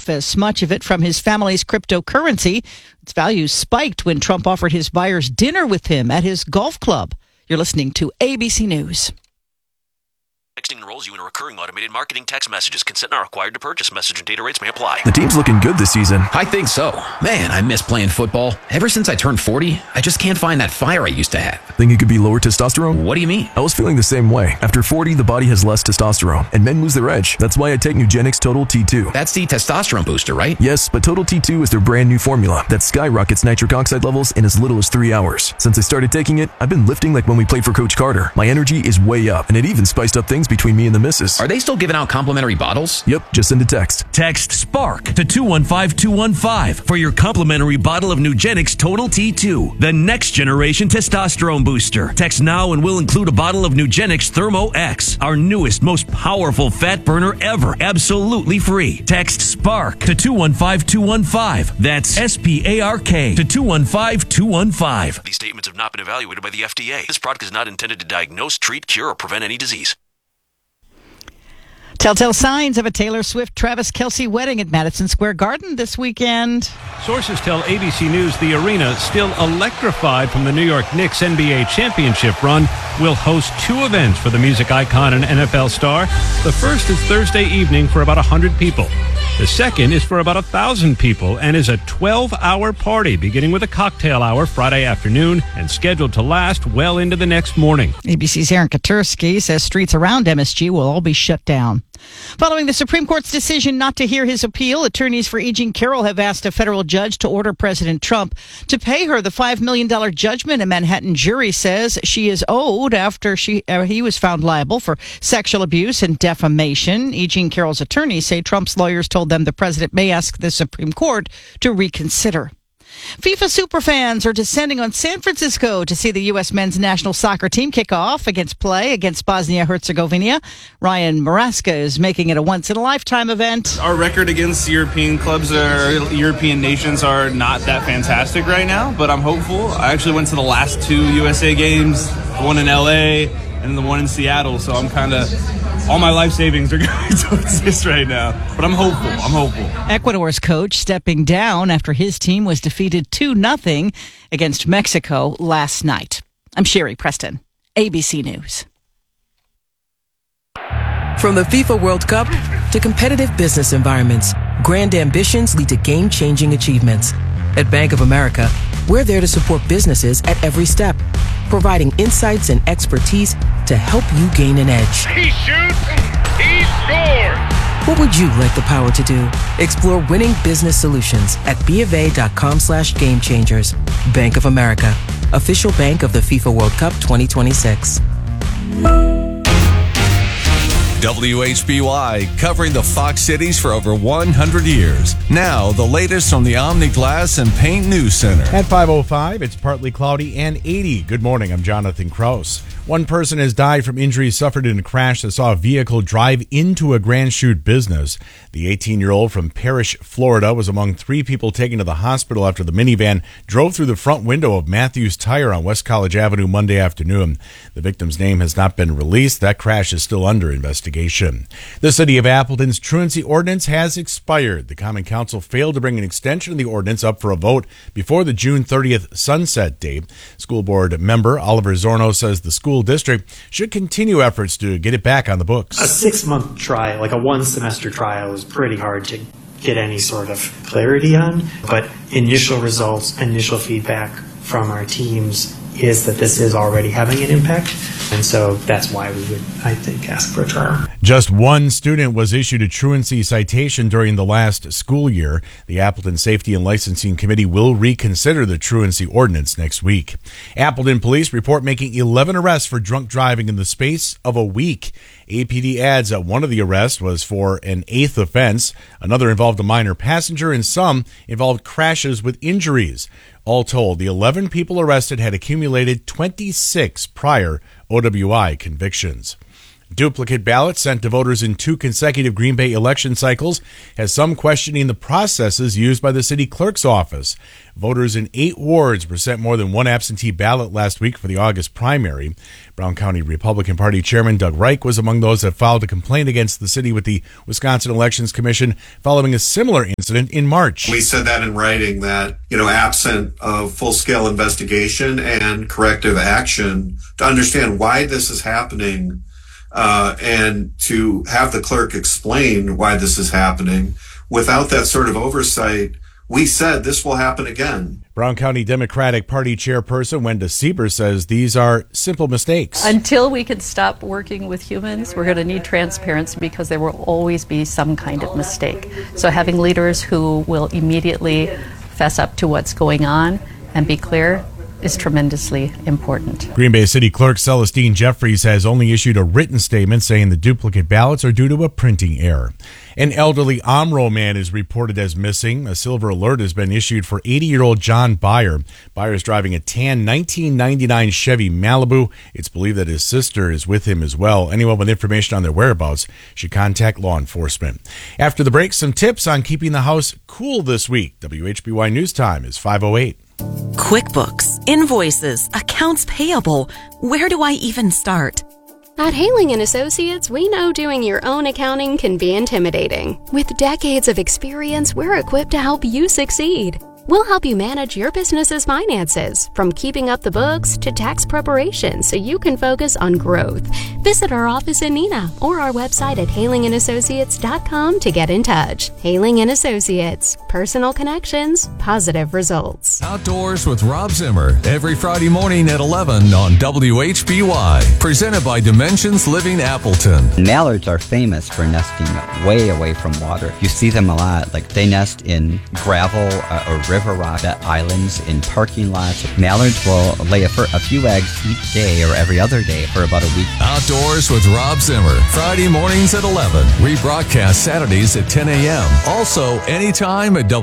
office, much of it from his family's cryptocurrency. Its value spiked when Trump offered his buyers dinner with him at his golf club. You're listening to ABC News. Texting enrolls you in a recurring automated marketing text messages. Consent not required to purchase. Message and data rates may apply. The team's looking good this season. I think so. Man, I miss playing football. Ever since I turned 40, I just can't find that fire I used to have. Think it could be lower testosterone? What do you mean? I was feeling the same way. After 40, the body has less testosterone, and men lose their edge. That's why I take Nugenix Total T2. That's the testosterone booster, right? Yes, but Total T2 is their brand new formula that skyrockets nitric oxide levels in as little as 3 hours. Since I started taking it, I've been lifting like when we played for Coach Carter. My energy is way up, and it even spiced up things between me and the missus. Are they still giving out complimentary bottles? Yep, just send a text. Text SPARK to 215-215 for your complimentary bottle of Nugenix Total T2, the next generation testosterone booster. Text now and we'll include a bottle of Nugenix Thermo X, our newest, most powerful fat burner ever, absolutely free. Text SPARK to 215-215. That's SPARK to 215-215. These statements have not been evaluated by the FDA. This product is not intended to diagnose, treat, cure, or prevent any disease. Telltale signs of a Taylor Swift-Travis Kelce wedding at Madison Square Garden this weekend. Sources tell ABC News the arena, still electrified from the New York Knicks NBA championship run, will host two events for the music icon and NFL star. The first is Thursday evening for about 100 people. The second is for about 1,000 people and is a 12-hour party beginning with a cocktail hour Friday afternoon and scheduled to last well into the next morning. ABC's Aaron Katursky says streets around MSG will all be shut down. Following the Supreme Court's decision not to hear his appeal, attorneys for E. Jean Carroll have asked a federal judge to order President Trump to pay her the $5 million judgment a Manhattan jury says she is owed after he was found liable for sexual abuse and defamation. E. Jean Carroll's attorneys say Trump's lawyers told them the president may ask the Supreme Court to reconsider. FIFA superfans are descending on San Francisco to see the U.S. men's national soccer team kick off against Bosnia-Herzegovina. Ryan Maraska is making it a once-in-a-lifetime event. Our record against European clubs or European nations are not that fantastic right now, but I'm hopeful. I actually went to the last two USA games, the one in L.A. and the one in Seattle, so I'm kind of... all my life savings are going towards this right now. But I'm hopeful. Ecuador's coach stepping down after his team was defeated 2-0 against Mexico last night. I'm Sherry Preston, ABC News. From the FIFA World Cup to competitive business environments, grand ambitions lead to game-changing achievements. At Bank of America, we're there to support businesses at every step, providing insights and expertise to help you gain an edge. He shoots, he scores! What would you like the power to do? Explore winning business solutions at BofA.com/gamechangers. Bank of America, official bank of the FIFA World Cup 2026. WHBY, covering the Fox cities for over 100 years. Now, the latest from the Omni Glass and Paint News Center. At 5:05, it's partly cloudy and 80. Good morning, I'm Jonathan Kraus. One person has died from injuries suffered in a crash that saw a vehicle drive into a Grand Chute business. The 18-year-old from Parrish, Florida, was among 3 people taken to the hospital after the minivan drove through the front window of Matthews Tire on West College Avenue Monday afternoon. The victim's name has not been released. That crash is still under investigation. The City of Appleton's truancy ordinance has expired. The Common Council failed to bring an extension of the ordinance up for a vote before the June 30th sunset date. School board member Oliver Zorno says the school district should continue efforts to get it back on the books. A 6-month trial, like a 1-semester trial, is pretty hard to get any sort of clarity on. But initial results, initial feedback from our teams is that this is already having an impact. And so that's why we would, I think, ask for a trial. Just one student was issued a truancy citation during the last school year. The Appleton Safety and Licensing Committee will reconsider the truancy ordinance next week. Appleton police report making 11 arrests for drunk driving in the space of a week. APD adds that one of the arrests was for an 8th offense. Another involved a minor passenger, and some involved crashes with injuries. All told, the 11 people arrested had accumulated 26 prior OWI convictions. Duplicate ballots sent to voters in 2 consecutive Green Bay election cycles has some questioning the processes used by the city clerk's office. Voters in 8 wards were sent more than 1 absentee ballot last week for the August primary. Brown County Republican Party Chairman Doug Reich was among those that filed a complaint against the city with the Wisconsin Elections Commission following a similar incident in March. We said that in writing that, absent of full-scale investigation and corrective action to understand why this is happening, and to have the clerk explain why this is happening. Without that sort of oversight, we said this will happen again. Brown County Democratic Party Chairperson Wenda Sieber says these are simple mistakes. Until we can stop working with humans, we're going to need transparency because there will always be some kind of mistake. So having leaders who will immediately fess up to what's going on and be clear is tremendously important. Green Bay City Clerk Celestine Jeffries has only issued a written statement saying the duplicate ballots are due to a printing error. An elderly Omro man is reported as missing. A silver alert has been issued for 80-year-old John Byer. Byer is driving a tan 1999 Chevy Malibu. It's believed that his sister is with him as well. Anyone with information on their whereabouts should contact law enforcement. After the break, some tips on keeping the house cool this week. WHBY News Time is 5:08. QuickBooks, invoices, accounts payable. Where do I even start? At Haling & Associates, we know doing your own accounting can be intimidating. With decades of experience, we're equipped to help you succeed. We'll help you manage your business's finances, from keeping up the books to tax preparation, so you can focus on growth. Visit our office in Neenah or our website at halingandassociates.com to get in touch. Haling & Associates. Personal connections, positive results. Outdoors with Rob Zimmer, every Friday morning at 11 on WHBY. Presented by Dimensions Living Appleton. Mallards are famous for nesting way away from water. You see them a lot, like they nest in gravel or river rock islands, in parking lots. Mallards will lay a few eggs each day or every other day for about a week. Outdoors with Rob Zimmer, Friday mornings at 11. Rebroadcast Saturdays at 10 a.m. Also, anytime at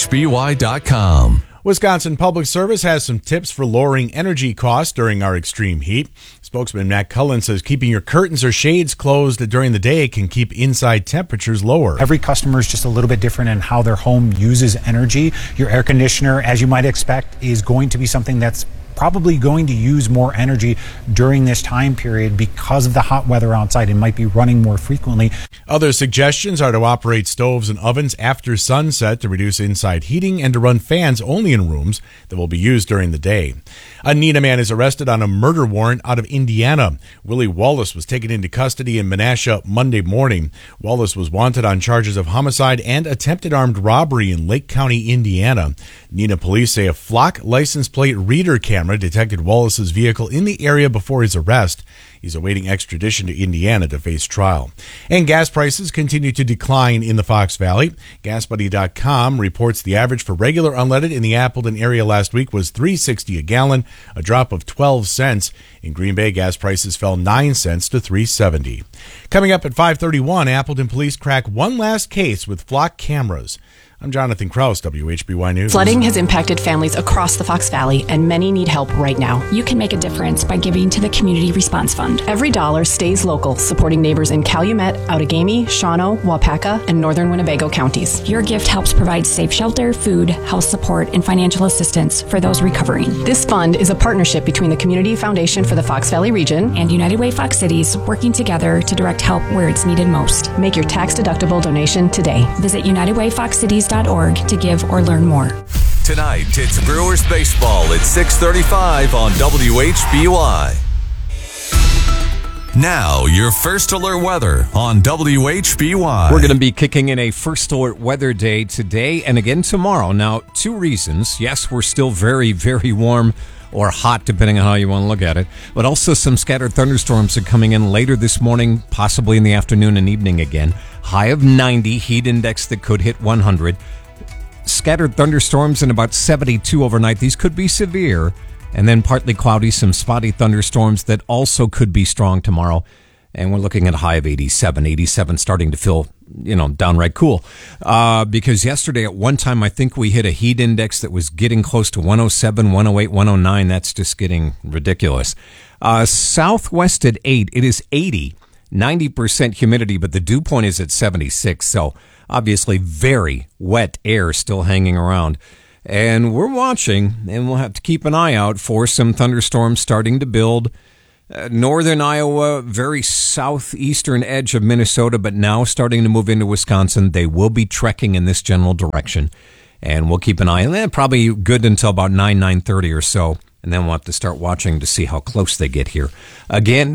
WHBY.com. Wisconsin Public Service has some tips for lowering energy costs during our extreme heat. Spokesman Matt Cullen says keeping your curtains or shades closed during the day can keep inside temperatures lower. Every customer is just a little bit different in how their home uses energy. Your air conditioner, as you might expect, is going to be something that's probably going to use more energy during this time period because of the hot weather outside and might be running more frequently. Other suggestions are to operate stoves and ovens after sunset to reduce inside heating and to run fans only in rooms that will be used during the day. A Neenah man is arrested on a murder warrant out of Indiana. Willie Wallace was taken into custody in Menasha Monday morning. Wallace was wanted on charges of homicide and attempted armed robbery in Lake County, Indiana. Neenah police say a flock license plate reader camera detected Wallace's vehicle in the area before his arrest. He's awaiting extradition to Indiana to face trial. And gas prices continue to decline in the Fox Valley. GasBuddy.com reports the average for regular unleaded in the Appleton area last week was $3.60 a gallon, a drop of 12 cents. In Green Bay, gas prices fell 9 cents to $3.70. Coming up at 5:31, Appleton police crack one last case with flock cameras. I'm Jonathan Kraus, WHBY News. Flooding has impacted families across the Fox Valley, and many need help right now. You can make a difference by giving to the Community Response Fund. Every dollar stays local, supporting neighbors in Calumet, Outagamie, Shawano, Waupaca, and northern Winnebago counties. Your gift helps provide safe shelter, food, health support, and financial assistance for those recovering. This fund is a partnership between the Community Foundation for the Fox Valley region and United Way Fox Cities, working together to direct help where it's needed most. Make your tax-deductible donation today. Visit UnitedWayFoxCities.org to give or learn more. Tonight, it's Brewers baseball at 6:35 on WHBY. Now, your first alert weather on WHBY. We're going to be kicking in a first alert weather day today and again tomorrow. Now, 2 reasons. Yes, we're still very, very warm or hot, depending on how you want to look at it. But also some scattered thunderstorms are coming in later this morning, possibly in the afternoon and evening again. High of 90, heat index that could hit 100. Scattered thunderstorms and about 72 overnight. These could be severe. And then partly cloudy, some spotty thunderstorms that also could be strong tomorrow. And we're looking at a high of 87. 87 starting to feel, downright cool. Because yesterday at one time, I think we hit a heat index that was getting close to 107, 108, 109. That's just getting ridiculous. Southwest at 8, it is 80. 90% humidity, but the dew point is at 76. So obviously very wet air still hanging around. And we're watching, and we'll have to keep an eye out for some thunderstorms starting to build. Northern Iowa, very southeastern edge of Minnesota, but now starting to move into Wisconsin. They will be trekking in this general direction. And we'll keep an eye on that, probably good until about 9:30 or so. And then we'll have to start watching to see how close they get here. Again,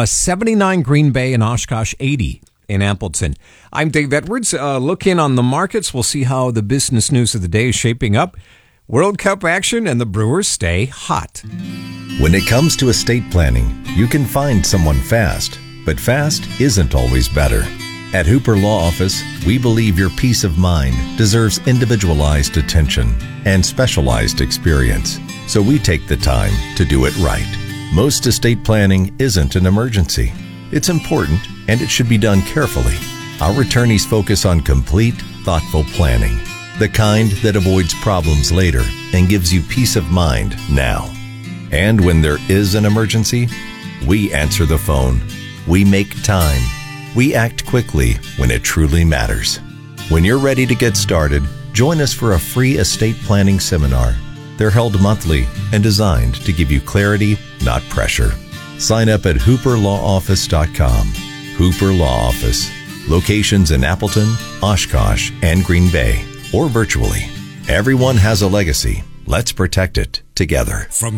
79 Green Bay and Oshkosh, 80 in Appleton. I'm Dave Edwards. Look in on the markets. We'll see how the business news of the day is shaping up. World Cup action and the Brewers stay hot. When it comes to estate planning, you can find someone fast, but fast isn't always better. At Hooper Law Office, we believe your peace of mind deserves individualized attention and specialized experience, so we take the time to do it right. Most estate planning isn't an emergency. It's important, and it should be done carefully. Our attorneys focus on complete, thoughtful planning, the kind that avoids problems later and gives you peace of mind now. And when there is an emergency, we answer the phone. We make time. We act quickly when it truly matters. When you're ready to get started, join us for a free estate planning seminar. They're held monthly and designed to give you clarity, not pressure. Sign up at hooperlawoffice.com. Hooper Law Office. Locations in Appleton, Oshkosh, and Green Bay, or virtually. Everyone has a legacy. Let's protect it together. From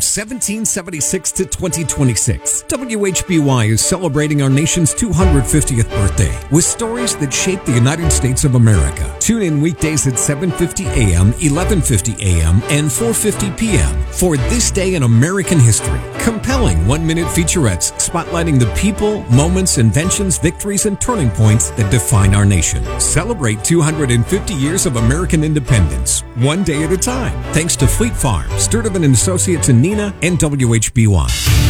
1776 to 2026, WHBY is celebrating our nation's 250th birthday with stories that shape the United States of America. Tune in weekdays at 7:50 a.m., 11:50 a.m., and 4:50 p.m. for This Day in American History. Compelling one-minute featurettes spotlighting the people, moments, inventions, victories, and turning points that define our nation. Celebrate 250 years of American independence, one day at a time. Thanks to Fleet Farm, Sturtevant & Associates in Neenah, and WHBY.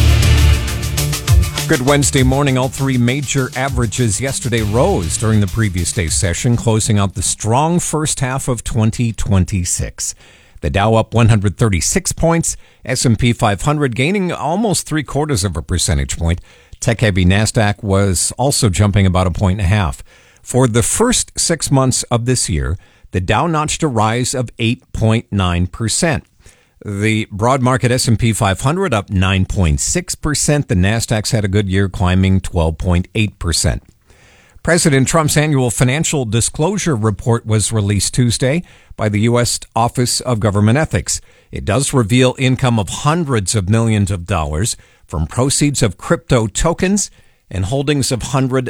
Good Wednesday morning. All three major averages yesterday rose during the previous day's session, closing out the strong first half of 2026. The Dow up 136 points, S&P 500 gaining almost 0.75 of a percentage point. Tech-heavy NASDAQ was also jumping about 1.5. For the first 6 months of this year, the Dow notched a rise of 8.9%. The broad market S&P 500 up 9.6%. The NASDAQ's had a good year, climbing 12.8%. President Trump's annual financial disclosure report was released Tuesday by the U.S. Office of Government Ethics. It does reveal income of hundreds of millions of dollars from proceeds of crypto tokens and holdings of hundreds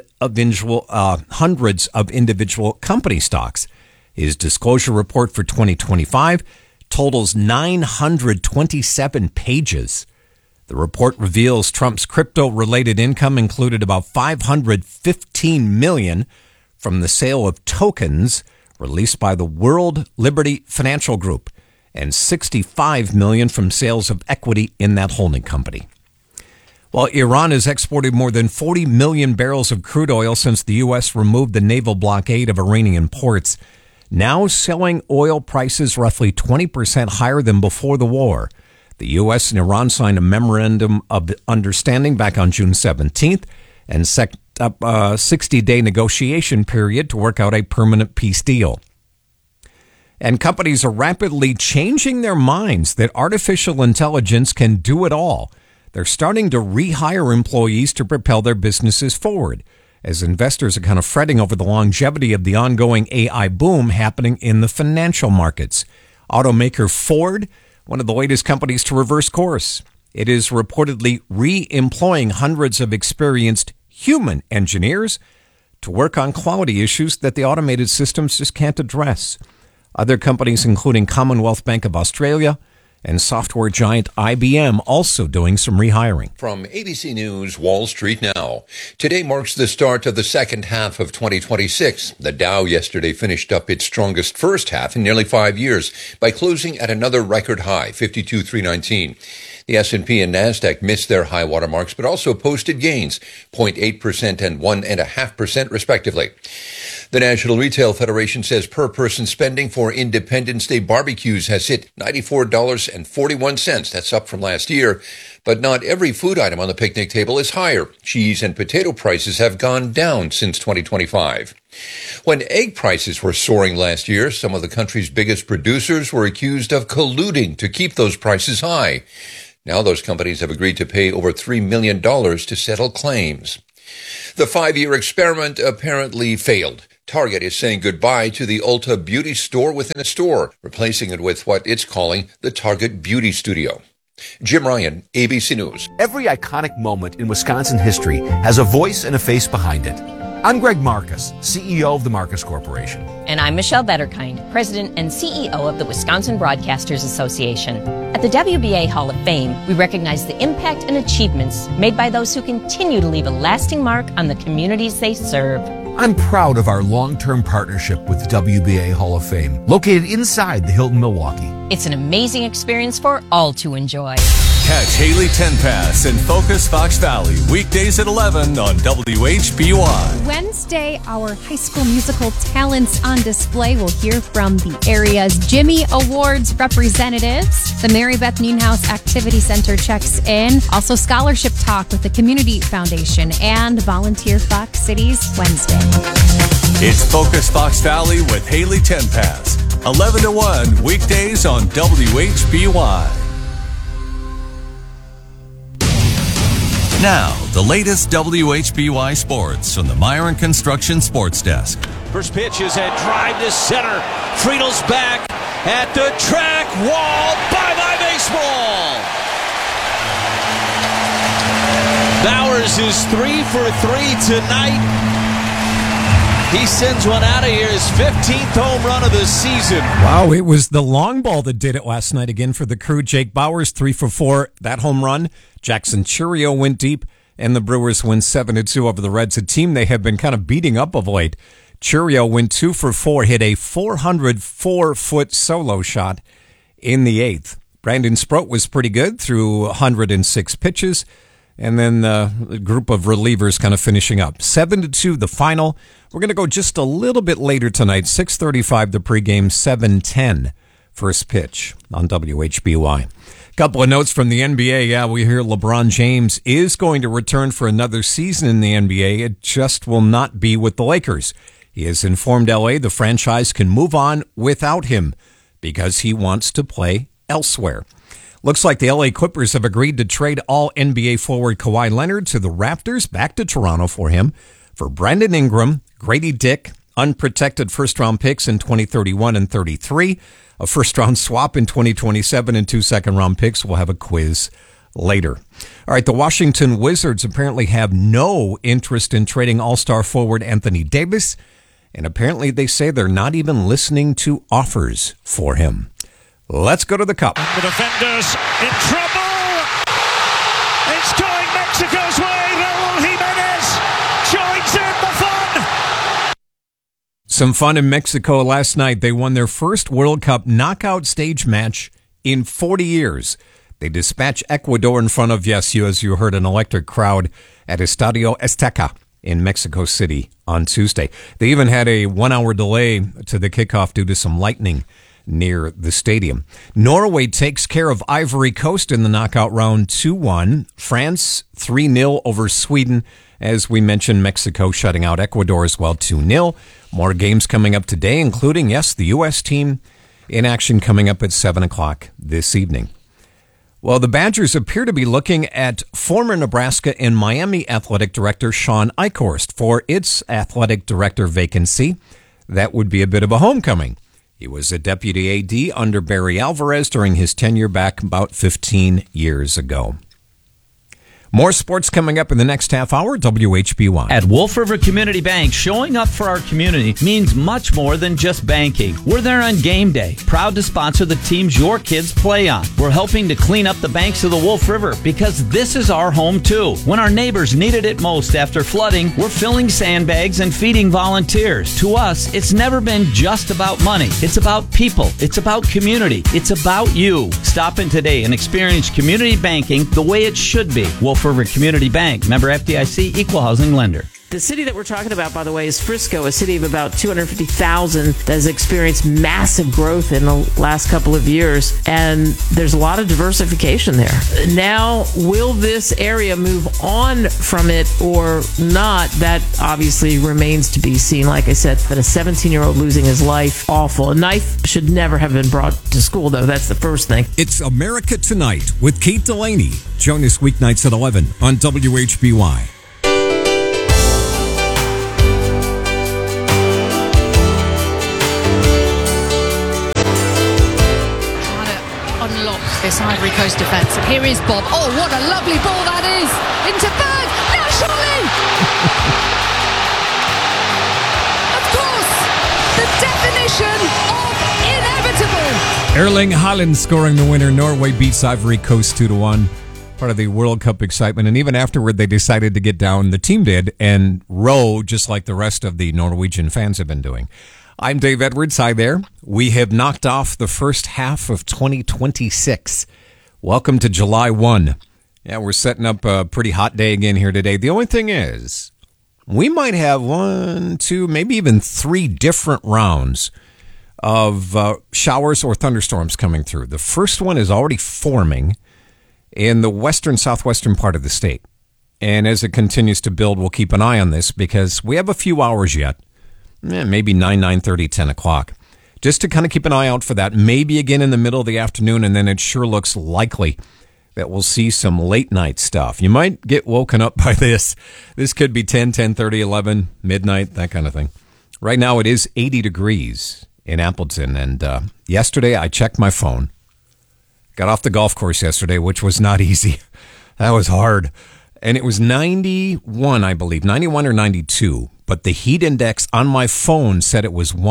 of individual company stocks. His disclosure report for 2025 totals 927 pages. The report reveals Trump's crypto-related income included about $515 million from the sale of tokens released by the World Liberty Financial Group and $65 million from sales of equity in that holding company. While Iran has exported more than 40 million barrels of crude oil since the U.S. removed the naval blockade of Iranian ports, now selling oil prices roughly 20% higher than before the war. The U.S. and Iran signed a memorandum of understanding back on June 17th and set up a 60-day negotiation period to work out a permanent peace deal. And companies are rapidly changing their minds that artificial intelligence can do it all. They're starting to rehire employees to propel their businesses forward, as investors are kind of fretting over the longevity of the ongoing AI boom happening in the financial markets. Automaker Ford, one of the latest companies to reverse course. It is reportedly re-employing hundreds of experienced human engineers to work on quality issues that the automated systems just can't address. Other companies, including Commonwealth Bank of Australia and software giant IBM, also doing some rehiring. From ABC News, Wall Street Now. Today marks the start of the second half of 2026. The Dow yesterday finished up its strongest first half in nearly 5 years by closing at another record high, 52,319. The S&P and NASDAQ missed their high water marks, but also posted gains, 0.8% and 1.5% respectively. The National Retail Federation says per-person spending for Independence Day barbecues has hit $94.41. That's up from last year. But not every food item on the picnic table is higher. Cheese and potato prices have gone down since 2025. When egg prices were soaring last year, some of the country's biggest producers were accused of colluding to keep those prices high. Now those companies have agreed to pay over $3 million to settle claims. The 5-year experiment apparently failed. Target is saying goodbye to the Ulta Beauty store within a store, replacing it with what it's calling the Target Beauty Studio. Jim Ryan, ABC News. Every iconic moment in Wisconsin history has a voice and a face behind it. I'm Greg Marcus, CEO of the Marcus Corporation. And I'm Michelle Betterkind, President and CEO of the Wisconsin Broadcasters Association. At the WBA Hall of Fame, we recognize the impact and achievements made by those who continue to leave a lasting mark on the communities they serve. I'm proud of our long-term partnership with the WBA Hall of Fame, located inside the Hilton Milwaukee. It's an amazing experience for all to enjoy. Catch Haley Tenpass in Focus Fox Valley, weekdays at 11 on WHBY. Wednesday, our high school musical talents on display. We'll hear from the area's Jimmy Awards representatives. The Mary Beth Nienhuis Activity Center checks in. Also, scholarship talk with the Community Foundation and Volunteer Fox Cities Wednesday. It's Focus Fox Valley with Haley Tenpass, 11 to 1, weekdays on WHBY. Now, the latest WHBY sports from the Myron Construction Sports Desk. First pitch is a drive to center. Friedel's back at the track wall. Bye-bye baseball. Bowers is 3 for 3 tonight. He sends one out of here, his 15th home run of the season. Wow, it was the long ball that did it last night again for the Crew. Jake Bowers, 3 for 4, that home run. Jackson Churio went deep, and the Brewers win 7-2 over the Reds, a team they have been kind of beating up of late. Churio went 2 for 4, hit a 404-foot solo shot in the 8th. Brandon Sproat was pretty good through 106 pitches. And then the group of relievers kind of finishing up. 7-2, the final. We're going to go just a little bit later tonight. 6:35, the pregame. 7:10, first pitch on WHBY. Couple of notes from the NBA. Yeah, we hear LeBron James is going to return for another season in the NBA. It just will not be with the Lakers. He has informed LA the franchise can move on without him because he wants to play elsewhere. Looks like the LA Clippers have agreed to trade all-NBA forward Kawhi Leonard to the Raptors, back to Toronto for him, for Brandon Ingram, Grady Dick, unprotected first-round picks in 2031 and 33, a first-round swap in 2027, and 2 second-round picks. We'll have a quiz later. All right, the Washington Wizards apparently have no interest in trading all-star forward Anthony Davis, and apparently they say they're not even listening to offers for him. Let's go to the Cup. The defenders in trouble. It's going Mexico's way. Raul Jimenez joins in the fun. Some fun in Mexico last night. They won their first World Cup knockout stage match in 40 years. They dispatched Ecuador in front of, yes, as you heard, an electric crowd at Estadio Azteca in Mexico City on Tuesday. They even had a 1-hour delay to the kickoff due to some lightning near the stadium. Norway takes care of Ivory Coast in the knockout round 2-1. France 3-0 over Sweden. As we mentioned, Mexico shutting out Ecuador as well, 2-0. More games coming up today, including, yes, the U.S. team in action coming up at 7 o'clock this evening. Well, the Badgers appear to be looking at former Nebraska and Miami athletic director Sean Eichhorst for its athletic director vacancy. That would be a bit of a homecoming. He was a deputy AD under Barry Alvarez during his tenure back about 15 years ago. More sports coming up in the next half hour, WHBY. At Wolf River Community Bank, showing up for our community means much more than just banking. We're there on game day, proud to sponsor the teams your kids play on. We're helping to clean up the banks of the Wolf River because this is our home too. When our neighbors needed it most after flooding, we're filling sandbags and feeding volunteers. To us, it's never been just about money. It's about people. It's about community. It's about you. Stop in today and experience community banking the way it should be. Wolf River Community Bank, member FDIC, equal housing lender. The city that we're talking about, by the way, is Frisco, a city of about 250,000 that has experienced massive growth in the last couple of years, and there's a lot of diversification there. Now, will this area move on from it or not? That obviously remains to be seen. Like I said, that a 17-year-old losing his life, awful. A knife should never have been brought to school, though. That's the first thing. It's America Tonight with Kate Delaney. Join us weeknights at 11 on WHBY. This Ivory Coast defence. And here is Bob. Oh, what a lovely ball that is! Into third! Now surely! Of course! The definition of inevitable! Erling Haaland scoring the winner. Norway beats Ivory Coast 2-1. Part of the World Cup excitement. And even afterward, they decided to get down, the team did, and row just like the rest of the Norwegian fans have been doing. I'm Dave Edwards. Hi there. We have knocked off the first half of 2026. Welcome to July 1. Yeah, we're setting up a pretty hot day again here today. The only thing is, we might have 1, 2, maybe even 3 different rounds of showers or thunderstorms coming through. The first one is already forming in the western, southwestern part of the state. And as it continues to build, we'll keep an eye on this because we have a few hours yet. Maybe 9:30, 10 o'clock. Just to kind of keep an eye out for that. Maybe again in the middle of the afternoon, and then it sure looks likely that we'll see some late night stuff. You might get woken up by this. This could be 10, 10:30, 11, midnight, that kind of thing. Right now it is 80 degrees in Appleton, and yesterday I checked my phone. Got off the golf course yesterday, which was not easy. That was hard. And it was 91, I believe, 91 or 92. But the heat index on my phone said it was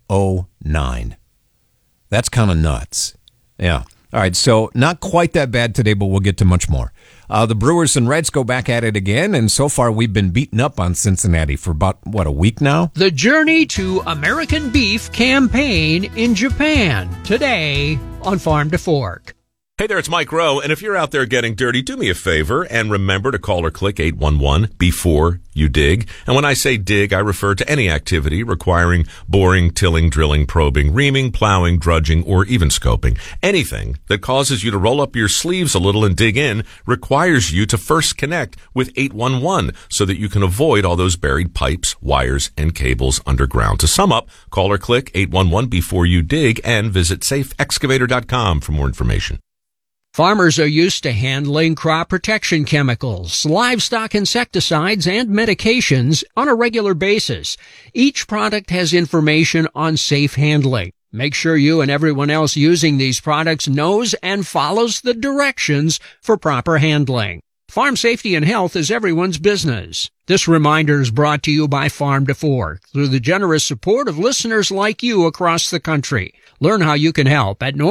109. That's kind of nuts. Yeah. All right, so not quite that bad today, but we'll get to much more. The Brewers and Reds go back at it again, and so far we've been beaten up on Cincinnati for about, a week now? The Journey to American Beef campaign in Japan, today on Farm to Fork. Hey there, it's Mike Rowe, and if you're out there getting dirty, do me a favor and remember to call or click 811 before you dig. And when I say dig, I refer to any activity requiring boring, tilling, drilling, probing, reaming, plowing, drudging, or even scoping. Anything that causes you to roll up your sleeves a little and dig in requires you to first connect with 811 so that you can avoid all those buried pipes, wires, and cables underground. To sum up, call or click 811 before you dig and visit safeexcavator.com for more information. Farmers are used to handling crop protection chemicals, livestock insecticides, and medications on a regular basis. Each product has information on safe handling. Make sure you and everyone else using these products knows and follows the directions for proper handling. Farm safety and health is everyone's business. This reminder is brought to you by Farm to Fork through the generous support of listeners like you across the country. Learn how you can help at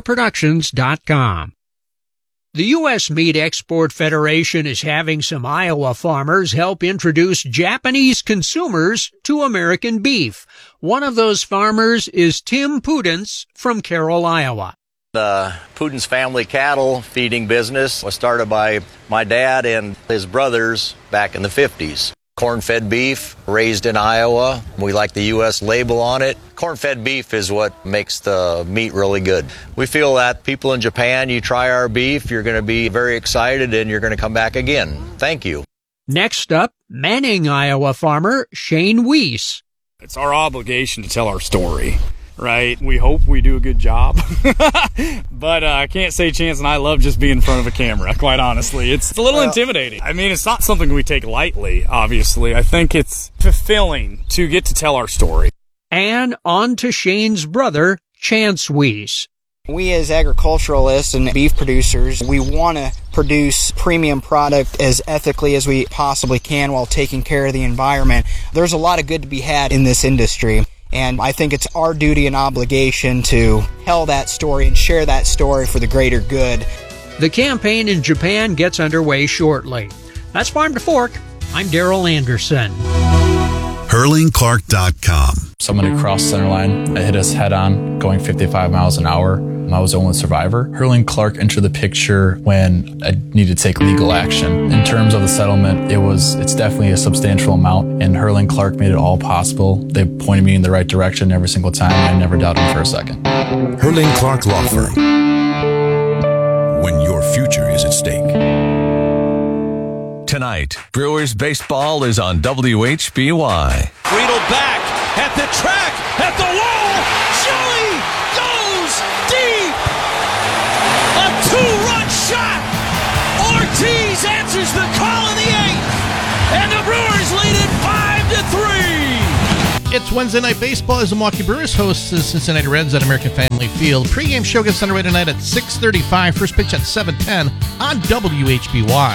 NorthshoreProductions.com. The U.S. Meat Export Federation is having some Iowa farmers help introduce Japanese consumers to American beef. One of those farmers is Tim Pudens from Carroll, Iowa. The Pudens family cattle feeding business was started by my dad and his brothers back in the 50s. Corn-fed beef, raised in Iowa. We like the U.S. label on it. Corn-fed beef is what makes the meat really good. We feel that people in Japan, you try our beef, you're going to be very excited and you're going to come back again. Thank you. Next up, Manning, Iowa farmer Shane Weiss. It's our obligation to tell our story, right? We hope we do a good job. But I can't say Chance and I love just being in front of a camera, quite honestly. It's a little intimidating. I mean, it's not something we take lightly, obviously. I think it's fulfilling to get to tell our story. And on to Shane's brother, Chance Weiss. We as agriculturalists and beef producers, we want to produce premium product as ethically as we possibly can while taking care of the environment. There's a lot of good to be had in this industry. And I think it's our duty and obligation to tell that story and share that story for the greater good. The campaign in Japan gets underway shortly. That's Farm to Fork. I'm Daryl Anderson. HurlingClark.com. Somebody crossed center line. It hit us head on, going 55 miles an hour. I was the only survivor. Herling Clark entered the picture when I needed to take legal action. In terms of the settlement, it's definitely a substantial amount, and Herling Clark made it all possible. They pointed me in the right direction every single time, and I never doubted them for a second. Herling Clark Law Firm. When your future is at stake. Tonight, Brewers baseball is on WHBY. Friedel back at the track, at the wall. Joey goes deep. A two-run shot. Ortiz answers the call in the eighth, and the Brewers lead it 5-3. It's Wednesday Night Baseball as the Milwaukee Brewers host the Cincinnati Reds at American Family Field. Pre-game show gets underway tonight at 6:35. First pitch at 7:10 on WHBY.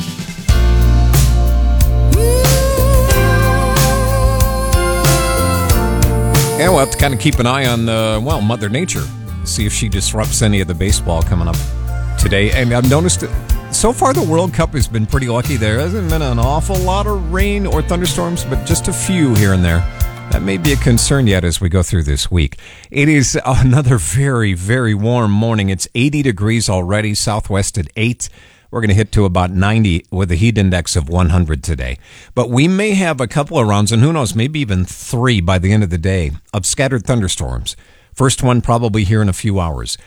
Yeah, we'll have to kind of keep an eye on, Mother Nature. See if she disrupts any of the baseball coming up today. And I've noticed that so far the World Cup has been pretty lucky. There hasn't been an awful lot of rain or thunderstorms, but just a few here and there. That may be a concern yet as we go through this week. It is another very, very warm morning. It's 80 degrees already, southwest at 8. We're going to hit to about 90 with a heat index of 100 today. But we may have a couple of rounds, and who knows, maybe even 3 by the end of the day, of scattered thunderstorms. First one probably here in a few hours.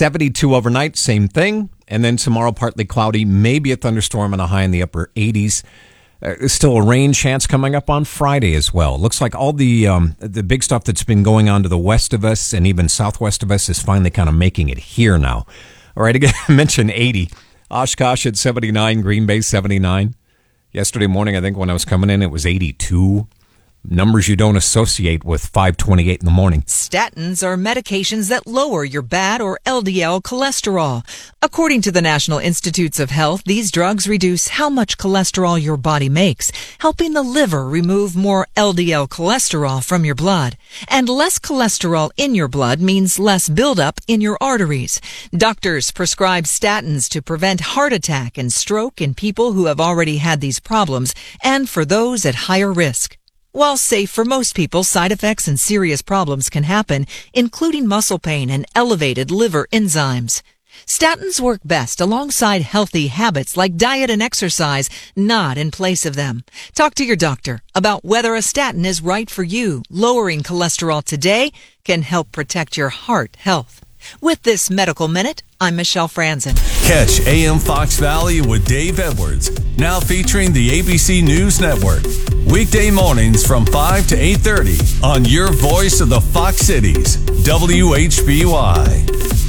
72 overnight, same thing. And then tomorrow partly cloudy, maybe a thunderstorm and a high in the upper 80s. Still a rain chance coming up on Friday as well. Looks like all the big stuff that's been going on to the west of us and even southwest of us is finally kind of making it here now. All right, again, I mentioned 80. Oshkosh at 79, Green Bay 79. Yesterday morning, I think when I was coming in, it was 82. Numbers you don't associate with 5:28 in the morning. Statins are medications that lower your bad or LDL cholesterol. According to the National Institutes of Health, these drugs reduce how much cholesterol your body makes, helping the liver remove more LDL cholesterol from your blood. And less cholesterol in your blood means less buildup in your arteries. Doctors prescribe statins to prevent heart attack and stroke in people who have already had these problems and for those at higher risk. While safe for most people, side effects and serious problems can happen, including muscle pain and elevated liver enzymes. Statins work best alongside healthy habits like diet and exercise, not in place of them. Talk to your doctor about whether a statin is right for you. Lowering cholesterol today can help protect your heart health. With this Medical Minute, I'm Michelle Franzen. Catch AM Fox Valley with Dave Edwards, now featuring the ABC News Network. Weekday mornings from 5 to 8:30 on your voice of the Fox Cities, WHBY.